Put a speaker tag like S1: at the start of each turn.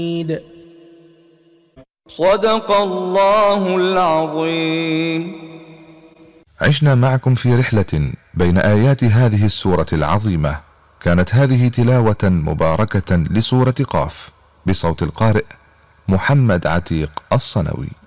S1: صدق الله العظيم.
S2: عشنا معكم في رحلة بين آيات هذه السورة العظيمة. كانت هذه تلاوة مباركة لسورة قاف بصوت القارئ محمد عتيق الصنوي.